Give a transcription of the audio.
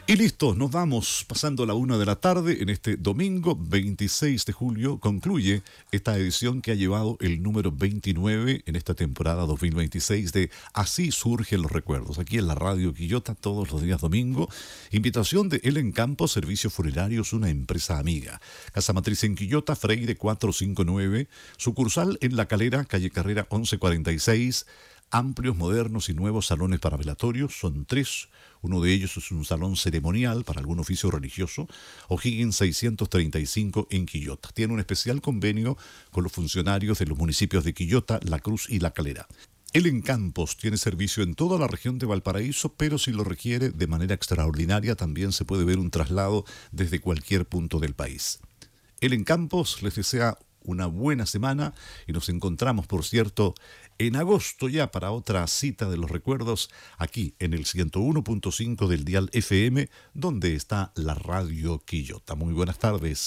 Y listo, nos vamos pasando la 1 de la tarde en este domingo 26 de julio. Concluye esta edición que ha llevado el número 29 en esta temporada 2026 de Así surgen los recuerdos. Aquí en la Radio Quillota todos los días domingo. Invitación de Elen Campos, Servicios Funerarios, una empresa amiga. Casa Matriz en Quillota, Freire 459. Sucursal en La Calera, calle Carrera 1146. Amplios, modernos y nuevos salones para velatorios, son 3. Uno de ellos es un salón ceremonial para algún oficio religioso. O'Higgins 635 en Quillota. Tiene un especial convenio con los funcionarios de los municipios de Quillota, La Cruz y La Calera. Elen Campos tiene servicio en toda la región de Valparaíso, pero si lo requiere de manera extraordinaria también se puede ver un traslado desde cualquier punto del país. Elen Campos les desea una buena semana y nos encontramos, por cierto, en agosto ya para otra cita de los recuerdos aquí en el 101.5 del dial FM, donde está la Radio Quillota. Muy buenas tardes.